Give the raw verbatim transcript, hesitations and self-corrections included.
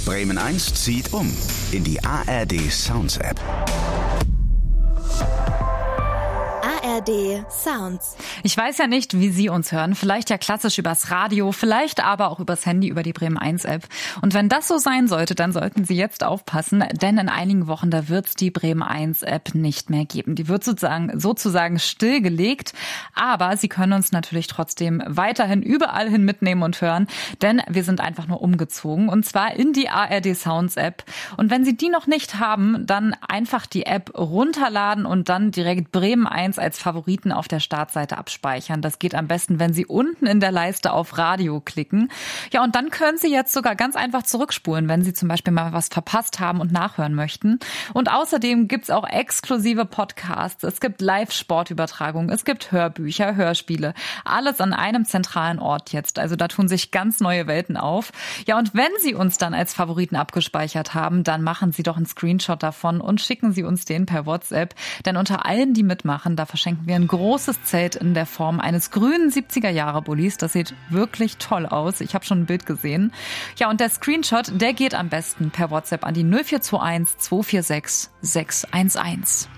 Bremen eins zieht um in die A R D Sounds App. A R D Sounds. Ich weiß ja nicht, wie Sie uns hören. Vielleicht ja klassisch übers Radio, vielleicht aber auch übers Handy über die Bremen eins App. Und wenn das so sein sollte, dann sollten Sie jetzt aufpassen, denn in einigen Wochen, da wird es die Bremen eins App nicht mehr geben. Die wird sozusagen, sozusagen stillgelegt, aber Sie können uns natürlich trotzdem weiterhin überall hin mitnehmen und hören, denn wir sind einfach nur umgezogen und zwar in die A R D Sounds App. Und wenn Sie die noch nicht haben, dann einfach die App runterladen und dann direkt Bremen eins als Favoriten auf der Startseite abspeichern. Das geht am besten, wenn Sie unten in der Leiste auf Radio klicken. Ja, und dann können Sie jetzt sogar ganz einfach zurückspulen, wenn Sie zum Beispiel mal was verpasst haben und nachhören möchten. Und außerdem gibt's auch exklusive Podcasts. Es gibt Live-Sportübertragungen, es gibt Hörbücher, Hörspiele. Alles an einem zentralen Ort jetzt. Also da tun sich ganz neue Welten auf. Ja, und wenn Sie uns dann als Favoriten abgespeichert haben, dann machen Sie doch einen Screenshot davon und schicken Sie uns den per WhatsApp. Denn unter allen, die mitmachen, da verschenken wir ein großes Zelt in der Form eines grünen siebziger-Jahre-Bullis. Das sieht wirklich toll aus. Ich habe schon ein Bild gesehen. Ja, und der Screenshot, der geht am besten per WhatsApp an die null vier zwei eins zwei vier sechs sechs eins eins.